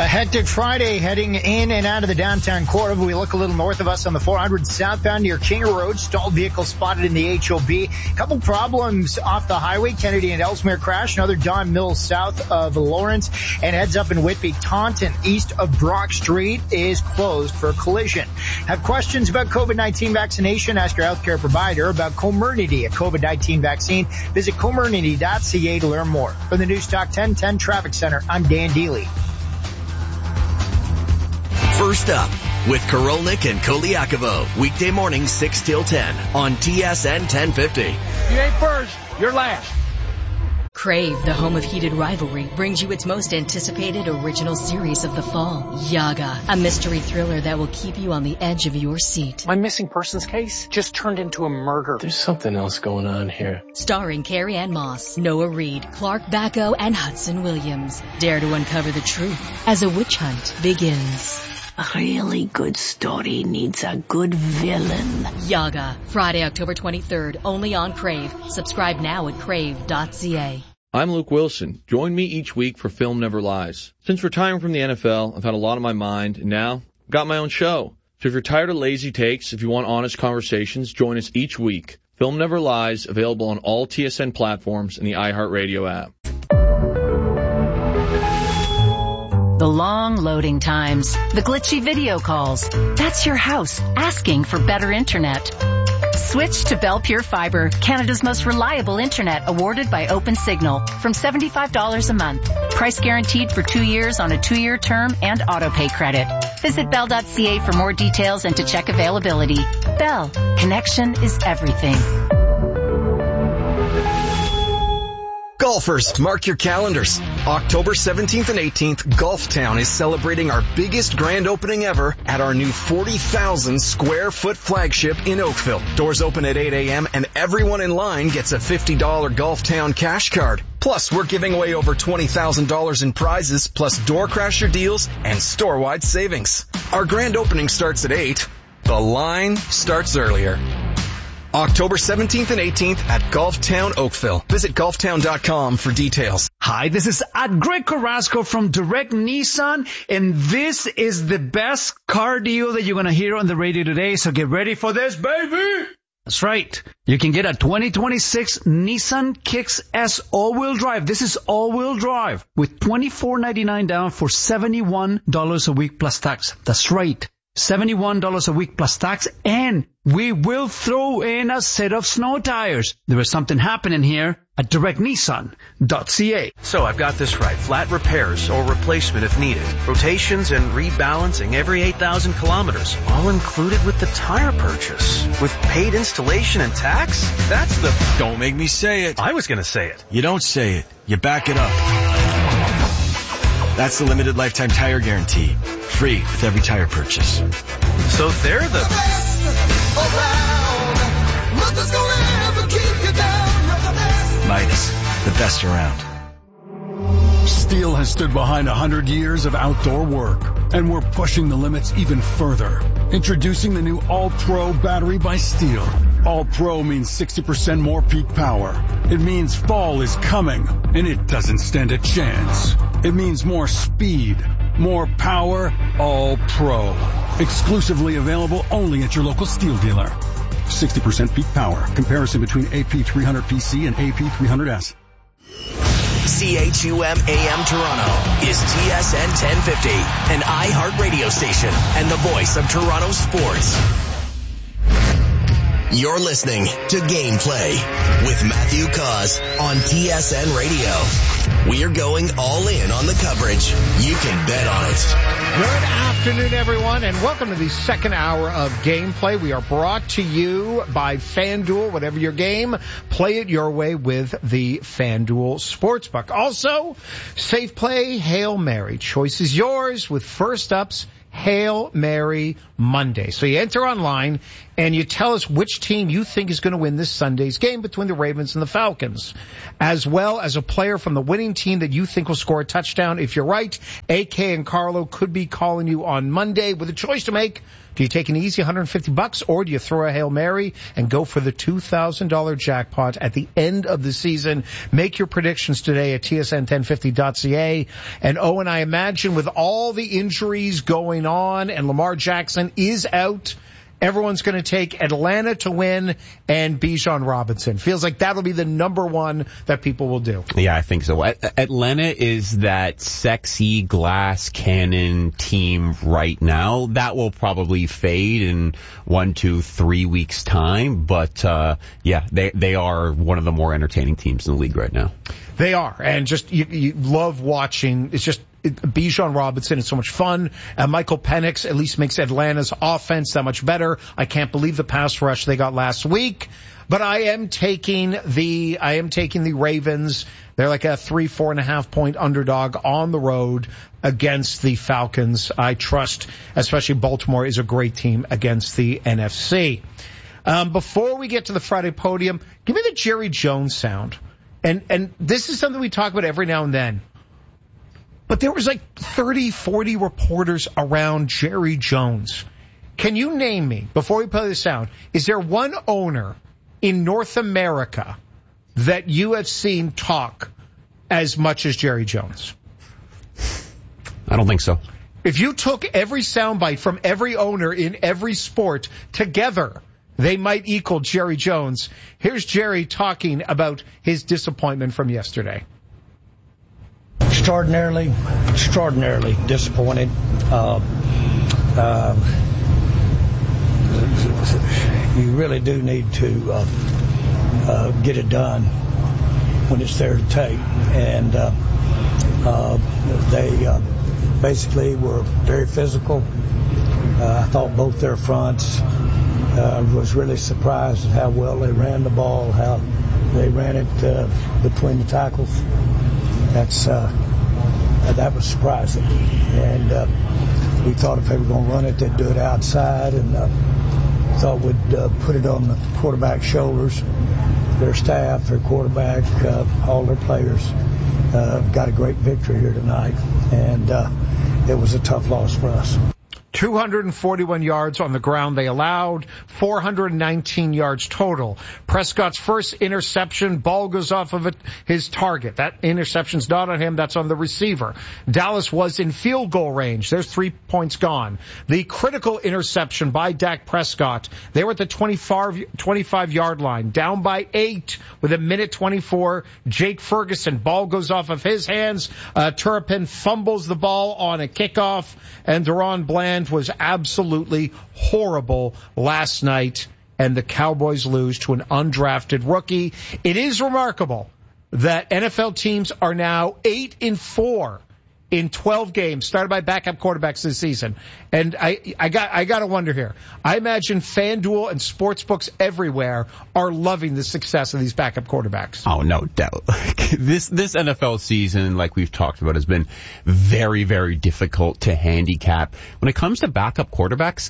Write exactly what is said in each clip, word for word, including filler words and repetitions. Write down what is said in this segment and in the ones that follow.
A hectic Friday heading in and out of the downtown core. If we look a little north of us on the four hundred southbound near King Road, stalled vehicle spotted in the H O B. Couple problems off the highway. Kennedy and Ellesmere crash. Another Don Mills south of Lawrence and heads up in Whitby. Taunton east of Brock Street is closed for a collision. Have questions about COVID nineteen vaccination? Ask your healthcare provider about Comirnaty, a COVID nineteen vaccine. Visit comirnaty dot c a to learn more. From the News Talk ten ten Traffic Center, I'm Dan Deely. First Up with Korolnik and Koliakovo. Weekday mornings six till ten on T S N ten fifty. You ain't first, you're last. Crave, the home of heated rivalry, brings you its most anticipated original series of the fall, Yaga, a mystery thriller that will keep you on the edge of your seat. My missing persons case just turned into a murder. There's something else going on here. Starring Carrie Ann Moss, Noah Reid, Clark Bacco, and Hudson Williams. Dare to uncover the truth as a witch hunt begins. A really good story needs a good villain. Yaga, Friday, October twenty-third, only on Crave. Subscribe now at crave dot c a. I'm Luke Wilson. Join me each week for Film Never Lies. Since retiring from the N F L, I've had a lot on my mind, and now I've got my own show. So if you're tired of lazy takes, if you want honest conversations, join us each week. Film Never Lies, available on all T S N platforms and the iHeartRadio app. The long loading times, the glitchy video calls. That's your house asking for better internet. Switch to Bell Pure Fiber, Canada's most reliable internet, awarded by OpenSignal, from seventy-five dollars a month. Price guaranteed for two years on a two-year term and auto-pay credit. Visit bell dot c a for more details and to check availability. Bell, connection is everything. Golfers, mark your calendars. October seventeenth and eighteenth, Golftown is celebrating our biggest grand opening ever at our new forty thousand square foot flagship in Oakville. Doors open at eight a.m. and everyone in line gets a fifty dollars Golftown cash card. Plus, we're giving away over twenty thousand dollars in prizes, plus door crasher deals and store-wide savings. Our grand opening starts at eight. The line starts earlier. October seventeenth and eighteenth at Golftown, Oakville. Visit golftown dot com for details. Hi, this is at Greg Carrasco from Direct Nissan, and this is the best car deal that you're going to hear on the radio today, so get ready for this, baby! That's right. You can get a twenty twenty-six Nissan Kicks S all-wheel drive. This is all-wheel drive with twenty-four ninety-nine down for seventy-one dollars a week plus tax. That's right. seventy-one dollars a week plus tax, and we will throw in a set of snow tires. There is something happening here at direct nissan dot c a. So I've got this right. Flat repairs or replacement if needed. Rotations and rebalancing every eight thousand kilometers. All included with the tire purchase. With paid installation and tax? That's the... Don't make me say it. I was going to say it. You don't say it. You back it up. That's the limited lifetime tire guarantee. Free with every tire purchase. So they're the best around. Nothing's gonna ever keep you down. You're the best. Midas, the best around. Steel has stood behind one hundred years of outdoor work, and we're pushing the limits even further. Introducing the new All-Pro battery by Steel. All-Pro means sixty percent more peak power. It means fall is coming, and it doesn't stand a chance. It means more speed, more power, All-Pro. Exclusively available only at your local Steel dealer. sixty percent peak power. Comparison between A P three hundred P C and A P three hundred S. C H U M A M Toronto is T S N ten fifty, an iHeart radio station and the voice of Toronto sports. You're listening to Gameplay with Matthew Cause on T S N Radio. We're going all in on the coverage. You can bet on it. Good afternoon, everyone, and welcome to the second hour of Gameplay. We are brought to you by FanDuel. Whatever your game, play it your way with the FanDuel Sportsbook. Also, Safe Play, Hail Mary. Choice is yours with First Up's Hail Mary Monday. So you enter online and you tell us which team you think is going to win this Sunday's game between the Ravens and the Falcons, as well as a player from the winning team that you think will score a touchdown. If you're right, A K and Carlo could be calling you on Monday with a choice to make. Do you take an easy one hundred fifty bucks, or do you throw a Hail Mary and go for the two thousand dollars jackpot at the end of the season? Make your predictions today at T S N ten fifty dot C A. And Owen, I imagine with all the injuries going on and Lamar Jackson is out, everyone's going to take Atlanta to win and Bijan Robinson. Feels like that'll be the number one that people will do. Yeah, I think so. Atlanta is that sexy glass cannon team right now. That will probably fade in one, two, three weeks' time. But, uh, yeah, they, they are one of the more entertaining teams in the league right now. They are. And just, you, you love watching. It's just, Bijan Robinson is so much fun. Uh, Michael Penix at least makes Atlanta's offense that much better. I can't believe the pass rush they got last week. But I am taking the, I am taking the Ravens. They're like a three, four and a half point underdog on the road against the Falcons. I trust, especially Baltimore is a great team against the N F C. Um, before we get to the Friday podium, give me the Jerry Jones sound. And, and this is something we talk about every now and then. But there was like thirty, forty reporters around Jerry Jones. Can you name me, before we play the sound, is there one owner in North America that you have seen talk as much as Jerry Jones? I don't think so. If you took every soundbite from every owner in every sport together, they might equal Jerry Jones. Here's Jerry talking about his disappointment from yesterday. Extraordinarily, extraordinarily disappointed. Uh, uh, you really do need to uh, uh, get it done when it's there to take. And uh, uh, they uh, basically were very physical. Uh, I thought both their fronts. Uh, was really surprised at how well they ran the ball, how they ran it uh, between the tackles. That's uh, that was surprising, and uh, we thought if they were going to run it, they'd do it outside, and uh, thought we'd uh, put it on the quarterback's shoulders. Their staff, their quarterback, uh, all their players uh, got a great victory here tonight, and uh, it was a tough loss for us. two hundred forty-one yards on the ground they allowed, four hundred nineteen yards total. Prescott's first interception, ball goes off of it, his target. That interception's not on him, that's on the receiver. Dallas was in field goal range. There's three points gone. The critical interception by Dak Prescott, they were at the twenty-five-yard line, down by eight with a minute twenty-four. Jake Ferguson, ball goes off of his hands. Uh, Turpin fumbles the ball on a kickoff, and Deron Bland was absolutely horrible last night, and the Cowboys lose to an undrafted rookie. It is remarkable that N F L teams are now eight and four in twelve games started by backup quarterbacks this season. And I, I got, I got to wonder here. I imagine FanDuel and sportsbooks everywhere are loving the success of these backup quarterbacks. Oh, no doubt. this, this N F L season, like we've talked about, has been very, very difficult to handicap. When it comes to backup quarterbacks,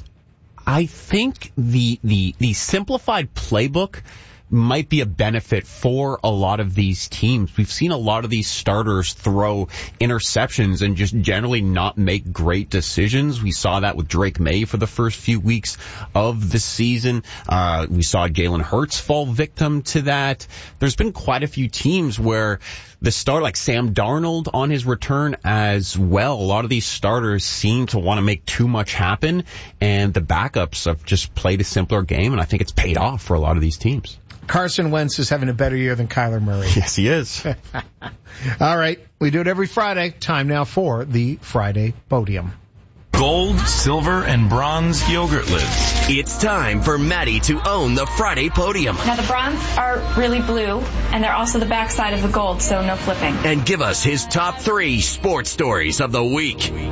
I think the, the, the simplified playbook might be a benefit for a lot of these teams. We've seen a lot of these starters throw interceptions and just generally not make great decisions. We saw that with Drake May for the first few weeks of the season. Uh, we saw Jalen Hurts fall victim to that. There's been quite a few teams where the star, like Sam Darnold on his return as well, a lot of these starters seem to want to make too much happen, and the backups have just played a simpler game, and I think it's paid off for a lot of these teams. Carson Wentz is having a better year than Kyler Murray. Yes, he is. All right. We do it every Friday. Time now for the Friday Podium. Gold, silver, and bronze yogurt lids. It's time for Maddie to own the Friday Podium. Now the bronze are really blue, and they're also the backside of the gold, so no flipping. And give us his top three sports stories of the week. All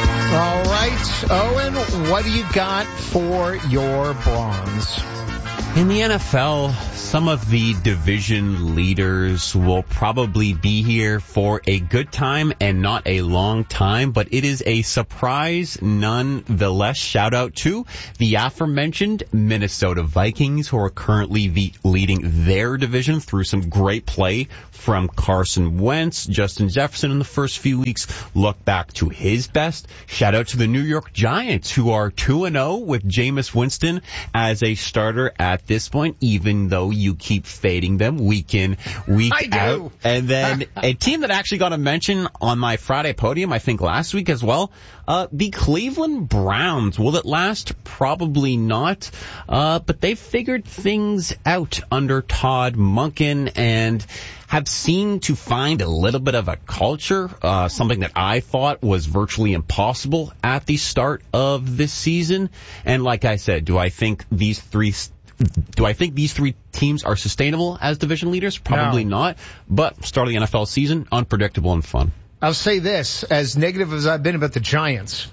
right, Owen, what do you got for your bronze? In the N F L, some of the division leaders will probably be here for a good time and not a long time, but it is a surprise nonetheless. Shout out to the aforementioned Minnesota Vikings, who are currently the leading their division through some great play from Carson Wentz. Justin Jefferson in the first few weeks look back to his best. Shout out to the New York Giants, who are two and oh with Jameis Winston as a starter at this point, even though you keep fading them week in, week out. And then a team that actually got a mention on my Friday podium, I think last week as well, uh, the Cleveland Browns. Will it last? Probably not. Uh, but they've figured things out under Todd Monken and have seemed to find a little bit of a culture, uh, something that I thought was virtually impossible at the start of this season. And like I said, do I think these three Do I think these three teams are sustainable as division leaders? Probably No. not. But start of the N F L season, unpredictable and fun. I'll say this, as negative as I've been about the Giants,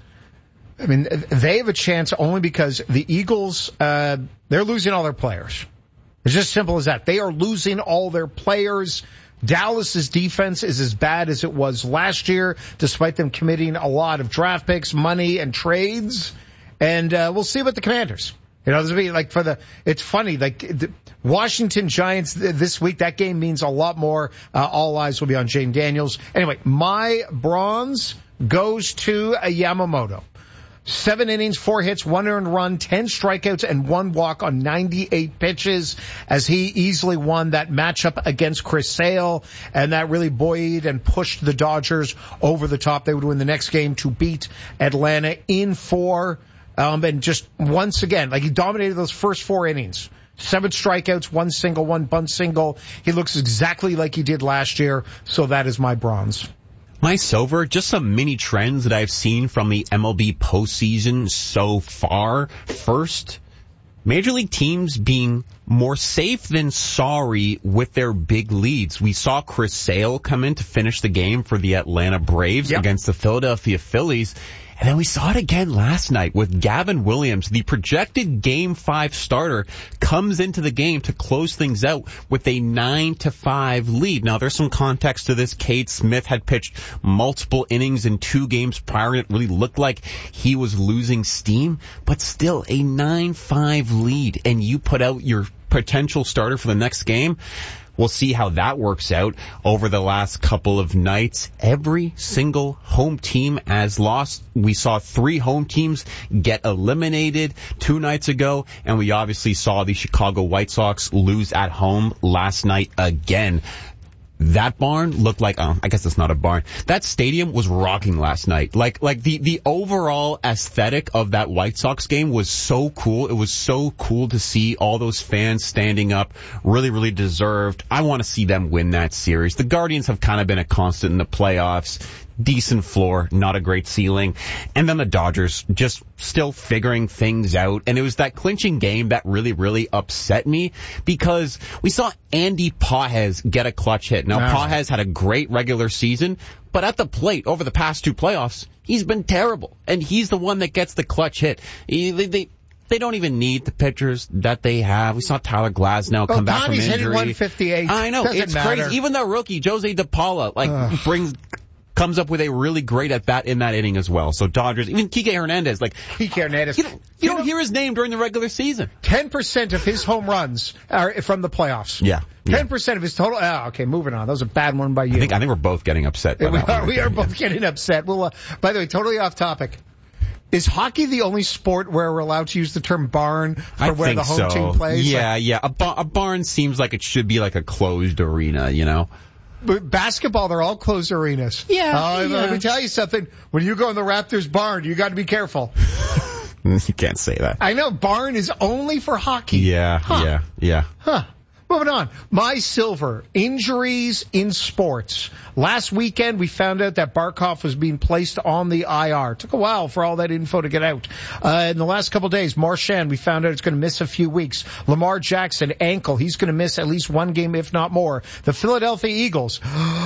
I mean, they have a chance only because the Eagles, uh, they're losing all their players. It's just simple as that. They are losing all their players. Dallas's defense is as bad as it was last year, despite them committing a lot of draft picks, money, and trades. And uh, we'll see about the Commanders. You know, this will be like for the, it's funny, like the Washington Giants this week, that game means a lot more. Uh, all eyes will be on Jane Daniels. Anyway, my bronze goes to a Yamamoto. Seven innings, four hits, one earned run, ten strikeouts, and one walk on ninety-eight pitches as he easily won that matchup against Chris Sale, and that really buoyed and pushed the Dodgers over the top. They would win the next game to beat Atlanta in four. Um, and just once again, like he dominated those first four innings. Seven strikeouts, one single, one bunt single. He looks exactly like he did last year, so that is my bronze. My silver, just some mini trends that I've seen from the M L B postseason so far. First, Major League teams being more safe than sorry with their big leads. We saw Chris Sale come in to finish the game for the Atlanta Braves yep. against the Philadelphia Phillies. And then we saw it again last night with Gavin Williams. The projected Game five starter comes into the game to close things out with a nine to five lead. Now, there's some context to this. Cade Smith had pitched multiple innings in two games prior, and it really looked like he was losing steam. But still, a nine five lead, and you put out your potential starter for the next game. We'll see how that works out over the last couple of nights. Every single home team has lost. We saw three home teams get eliminated two nights ago, and we obviously saw the Chicago White Sox lose at home last night again. That barn looked like, oh, I guess it's not a barn. That stadium was rocking last night. Like, like the, the overall aesthetic of that White Sox game was so cool. It was so cool to see all those fans standing up. Really, really deserved. I want to see them win that series. The Guardians have kind of been a constant in the playoffs. Decent floor, not a great ceiling. And then the Dodgers just still figuring things out. And it was that clinching game that really, really upset me because we saw Andy Pages get a clutch hit. Now, wow. Pages had a great regular season, but at the plate over the past two playoffs, he's been terrible. And he's the one that gets the clutch hit. He, they, they, They don't even need the pitchers that they have. We saw Tyler Glasnow come oh, back from injury. Hitting one fifty-eight. I know. Doesn't it's matter. crazy. Even the rookie, Jose DePaula, like, Ugh. brings... comes up with a really great at-bat in that inning as well. So Dodgers, even Kike Hernandez, like... Kike Hernandez. You don't, you don't hear his name during the regular season. ten percent of his home runs are from the playoffs. Yeah. ten percent yeah. of his total... Oh, okay, moving on. That was a bad one by you. I think, I think we're both getting upset by we that are, one. We are both getting upset. Well, uh, by the way, totally off topic. Is hockey the only sport where we're allowed to use the term barn for I where think the home so. team plays? Yeah, like, yeah. A, ba- a barn seems like it should be like a closed arena, you know? But basketball, they're all closed arenas. Yeah, uh, yeah. Let me tell you something. When you go in the Raptors barn, you got to be careful. You can't say that. I know. Barn is only for hockey. Yeah, huh. yeah, yeah. Huh. Moving on. My silver, injuries in sports. Last weekend, we found out that Barkov was being placed on the I R. It took a while for all that info to get out. Uh, in the last couple of days, Marchand, we found out it's going to miss a few weeks. Lamar Jackson, ankle. He's going to miss at least one game, if not more. The Philadelphia Eagles,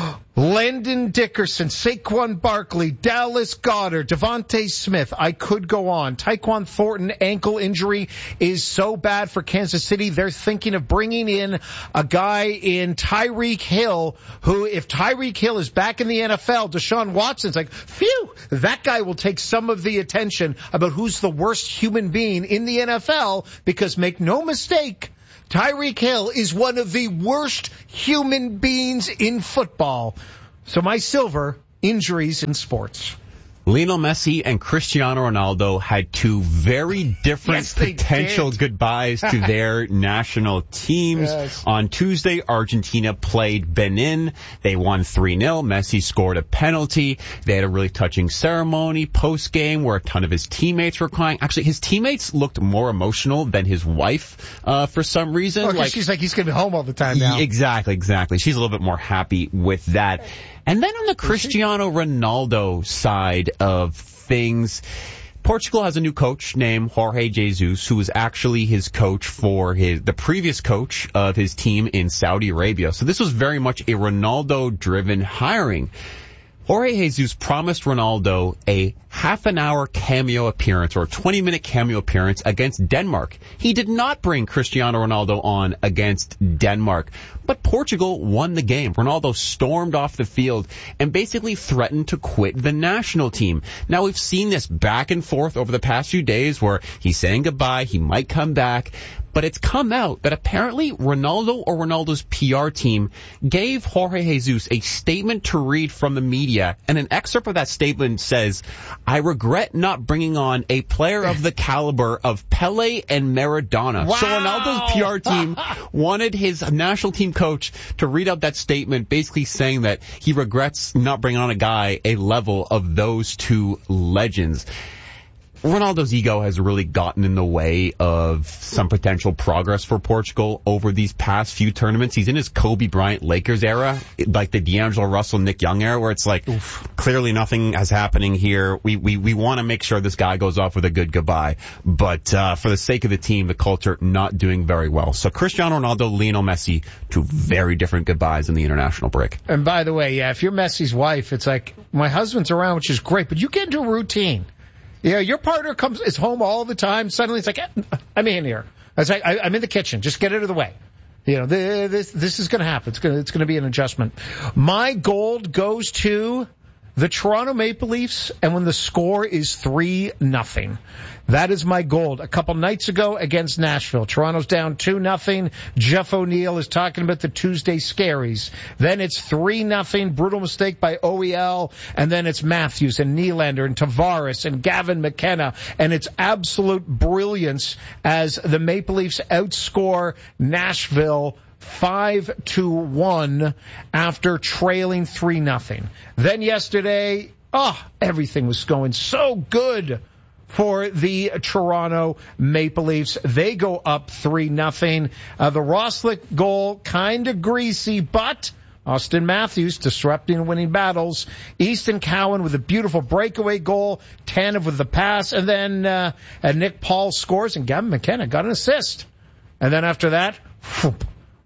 Landon Dickerson, Saquon Barkley, Dallas Goedert, Devontae Smith. I could go on. Tyquan Thornton, ankle injury is so bad for Kansas City. They're thinking of bringing in a guy in Tyreek Hill, who, if Tyreek Hill is back in the N F L, Deshaun Watson's like, phew, that guy will take some of the attention about who's the worst human being in the N F L, because make no mistake, Tyreek Hill is one of the worst human beings in football. So my silver, injuries in sports. Lionel Messi and Cristiano Ronaldo had two very different Yes, they potential did. goodbyes to their national teams. Yes. On Tuesday, Argentina played Benin. They won three nil. Messi scored a penalty. They had a really touching ceremony post-game where a ton of his teammates were crying. Actually, his teammates looked more emotional than his wife uh, for some reason. Oh, 'cause like, she's like, he's going to be home all the time now. Exactly, exactly. She's a little bit more happy with that. And then on the Cristiano Ronaldo side of things, Portugal has a new coach named Jorge Jesus, who was actually his coach for his the previous coach of his team in Saudi Arabia. So this was very much a Ronaldo-driven hiring. Jorge Jesus promised Ronaldo a half an hour cameo appearance or a twenty minute cameo appearance against Denmark. He did not bring Cristiano Ronaldo on against Denmark, but Portugal won the game. Ronaldo stormed off the field and basically threatened to quit the national team. Now, we've seen this back and forth over the past few days where he's saying goodbye, he might come back, but it's come out that apparently Ronaldo or Ronaldo's P R team gave Jorge Jesus a statement to read from the media, and an excerpt of that statement says, "I regret not bringing on a player of the caliber of Pele and Maradona." Wow. So Ronaldo's P R team wanted his national team coach to read out that statement, basically saying that he regrets not bringing on a guy a level of those two legends. Ronaldo's ego has really gotten in the way of some potential progress for Portugal over these past few tournaments. He's in his Kobe Bryant Lakers era, like the D'Angelo Russell Nick Young era, where it's like, Oof. clearly nothing is happening here. We we we want to make sure this guy goes off with a good goodbye. But uh, for the sake of the team, the culture not doing very well. So Cristiano Ronaldo, Lionel Messi, two very different goodbyes in the international break. And by the way, yeah, if you're Messi's wife, it's like, my husband's around, which is great, but you get into a routine. Yeah, your partner comes is home all the time. Suddenly it's like, I'm in here. It's like, I, I'm in the kitchen. Just get it out of the way. You know, this this is going to happen. It's going to it's going to be an adjustment. My gold goes to the Toronto Maple Leafs, and when the score is three nothing. That is my gold. A couple nights ago against Nashville, Toronto's down two nothing. Jeff O'Neill is talking about the Tuesday scaries. Then it's three nothing. Brutal mistake by O E L. And then it's Matthews and Nylander and Tavares and Gavin McKenna. And it's absolute brilliance as the Maple Leafs outscore Nashville five to one after trailing three nothing. Then yesterday, oh, everything was going so good for the Toronto Maple Leafs. They go up three nothing. Uh, the Roslick goal, kind of greasy, but Austin Matthews disrupting and winning battles. Easton Cowan with a beautiful breakaway goal. Tanev with the pass. And then uh, and Nick Paul scores, and Gavin McKenna got an assist. And then after that, whoop,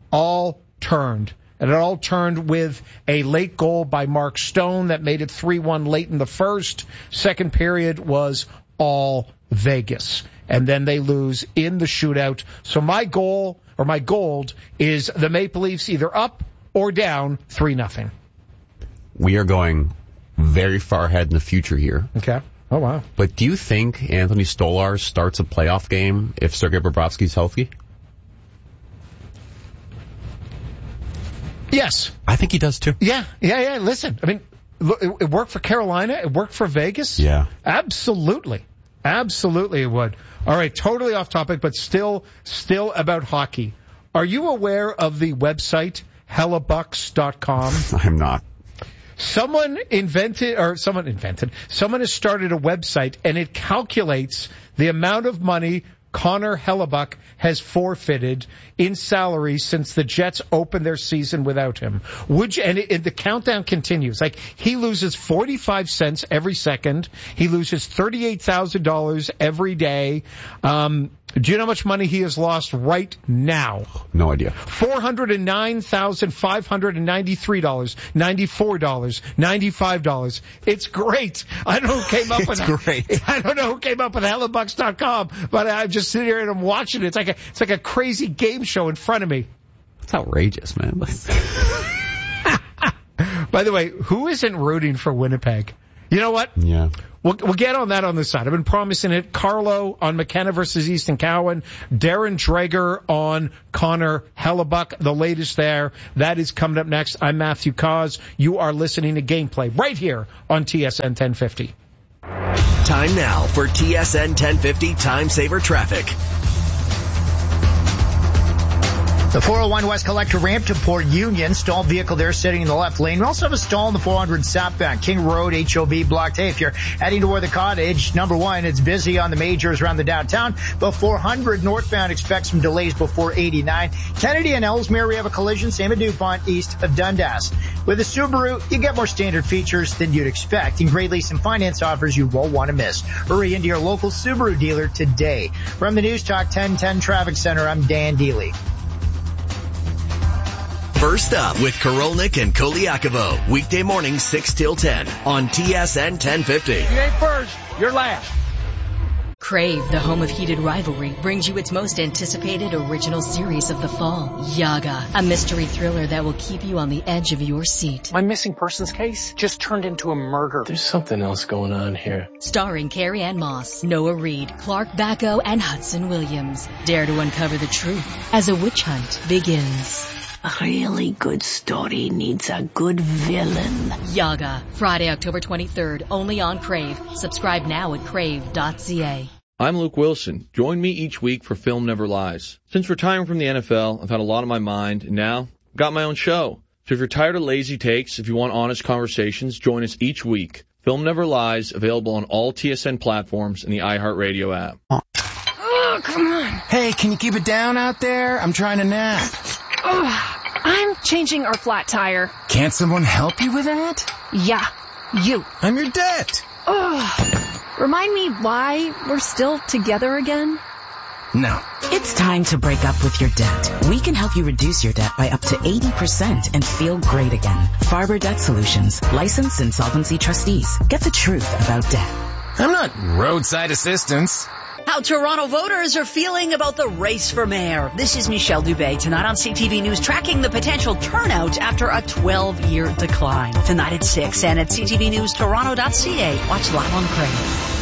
all turned. And it all turned with a late goal by Mark Stone that made it three one late in the first. Second period was all Vegas. And then they lose in the shootout. So my goal, or my gold, is the Maple Leafs either up or down three nothing. We are going very far ahead in the future here. Okay. Oh, wow. But do you think Anthony Stolar starts a playoff game if Sergei Bobrovsky's healthy? Yes. I think he does too. Yeah, yeah, yeah. Listen, I mean, look, it, it worked for Carolina. It worked for Vegas. Yeah. Absolutely. Absolutely it would. All right, totally off topic, but still, still about hockey. Are you aware of the website Hellebucks dot com? I'm not. Someone invented, or someone invented, someone has started a website and it calculates the amount of money Connor Hellebuck has forfeited in salary since the Jets opened their season without him. Would you, and, it, and the countdown continues. Like, he loses forty-five cents every second. He loses thirty-eight thousand dollars every day. Um, do you know how much money he has lost right now? No idea. four hundred nine thousand five hundred ninety-three dollars, ninety-four dollars, ninety-five dollars. It's great. I don't know who came up with it. It's great. I don't know who came up with hellebucks dot com, but I'm just sitting here and I'm watching it. It's like a, it's like a crazy game show in front of me. It's outrageous, man. By the way, who isn't rooting for Winnipeg? You know what? Yeah. We'll, we'll get on that on the side. I've been promising it. Carlo on McKenna versus Easton Cowan. Darren Dreger on Connor Hellebuck. The latest there. That is coming up next. I'm Matthew Cause. You are listening to Gameplay right here on T S N ten fifty. Time now for T S N ten fifty Time Saver Traffic. The four oh one West Collector ramp to Port Union. Stalled vehicle there sitting in the left lane. We also have a stall in the four hundred southbound. King Road, H O B blocked. Hey, if you're heading toward the cottage, number one, it's busy on the majors around the downtown. But four hundred northbound, expect some delays before eighty-nine. Kennedy and Ellesmere, we have a collision. Same at DuPont, east of Dundas. With a Subaru, you get more standard features than you'd expect. And great lease and finance offers you won't want to miss. Hurry into your local Subaru dealer today. From the News Talk ten ten Traffic Center, I'm Dan Deely. First up with Korolnik and Koliakovo. Weekday morning six till ten on T S N ten fifty. You ain't first, you're last. Crave, the home of heated rivalry, brings you its most anticipated original series of the fall, Yaga, a mystery thriller that will keep you on the edge of your seat. My missing persons case just turned into a murder. There's something else going on here. Starring Carrie Ann Moss, Noah Reid, Clark Bacco, and Hudson Williams. Dare to uncover the truth as a witch hunt begins. A really good story needs a good villain. Yaga, Friday, October twenty-third, only on Crave. Subscribe now at crave dot c a. I'm Luke Wilson. Join me each week for Film Never Lies. Since retiring from the N F L, I've had a lot on my mind, and now I've got my own show. So if you're tired of lazy takes, if you want honest conversations, join us each week. Film Never Lies, available on all T S N platforms and the iHeartRadio app. Oh, come on. Hey, can you keep it down out there? I'm trying to nap. Oh, I'm changing our flat tire. Can't someone help you with that? Yeah, you. I'm your debt. Oh, remind me why we're still together again? No. It's time to break up with your debt. We can help you reduce your debt by up to eighty percent and feel great again. Farber Debt Solutions, licensed insolvency trustees. Get the truth about debt. I'm not roadside assistance. How Toronto voters are feeling about the race for mayor. This is Michelle Dubé. Tonight on C T V News, tracking the potential turnout after a twelve-year decline. Tonight at six and at c t v news toronto dot c a. Watch live on Crave.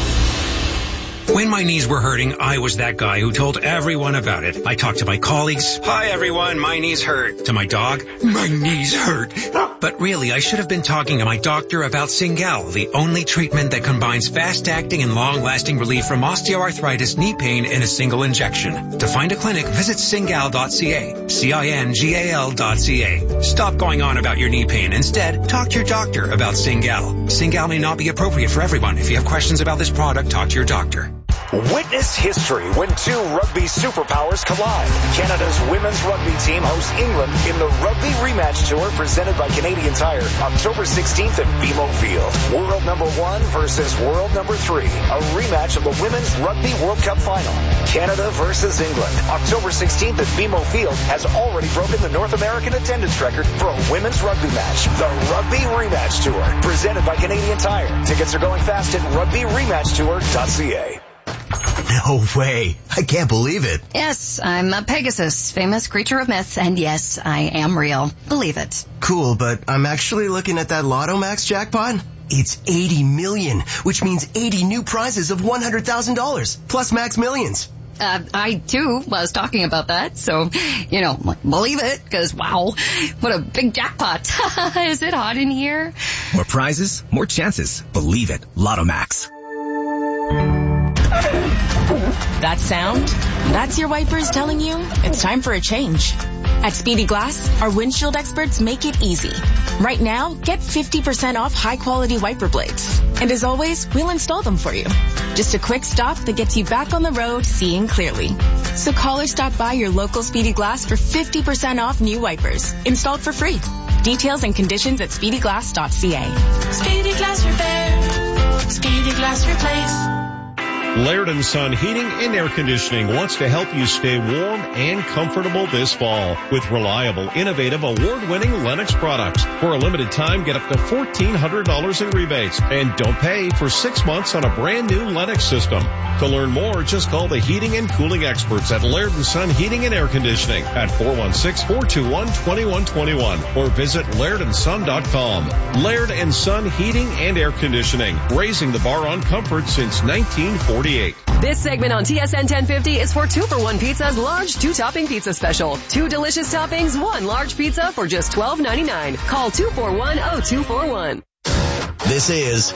When my knees were hurting, I was that guy who told everyone about it. I talked to my colleagues. Hi, everyone. My knees hurt. To my dog. My knees hurt. But really, I should have been talking to my doctor about Cingal, the only treatment that combines fast-acting and long-lasting relief from osteoarthritis knee pain in a single injection. To find a clinic, visit cingal dot c a. C I N G A L dot C A. Stop going on about your knee pain. Instead, talk to your doctor about Cingal. Cingal may not be appropriate for everyone. If you have questions about this product, talk to your doctor. Witness history when two rugby superpowers collide. Canada's women's rugby team hosts England in the Rugby Rematch Tour presented by Canadian Tire, October sixteenth at B M O Field. World number one versus world number three. A rematch of the Women's Rugby World Cup Final. Canada versus England. October sixteenth at B M O Field has already broken the North American attendance record for a women's rugby match. The Rugby Rematch Tour, presented by Canadian Tire. Tickets are going fast at rugby rematch tour dot c a. No way. I can't believe it. Yes, I'm a Pegasus, famous creature of myth, and yes, I am real. Believe it. Cool, but I'm actually looking at that Lotto Max jackpot. It's eighty million, which means eighty new prizes of one hundred thousand dollars, plus Max Millions. Uh, I, too, was talking about that, so, you know, believe it, because, wow, what a big jackpot. Is it hot in here? More prizes, more chances. Believe it. Lotto Max. That sound? That's your wipers telling you it's time for a change. At Speedy Glass, our windshield experts make it easy. Right now, get fifty percent off high-quality wiper blades. And as always, we'll install them for you. Just a quick stop that gets you back on the road seeing clearly. So call or stop by your local Speedy Glass for fifty percent off new wipers. Installed for free. Details and conditions at speedy glass dot c a. Speedy Glass Repair. Speedy Glass Replace. Laird and Son Heating and Air Conditioning wants to help you stay warm and comfortable this fall with reliable, innovative, award-winning Lennox products. For a limited time, get up to fourteen hundred dollars in rebates and don't pay for six months on a brand new Lennox system. To learn more, just call the heating and cooling experts at Laird and Son Heating and Air Conditioning at four one six, four two one, two one two one or visit laird and son dot com. Laird and Son Heating and Air Conditioning, raising the bar on comfort since nineteen forty-eight. This segment on T S N ten fifty is for two for one Pizza's large two-topping pizza special. Two delicious toppings, one large pizza for just twelve ninety-nine. Call two four one, oh two four one. This is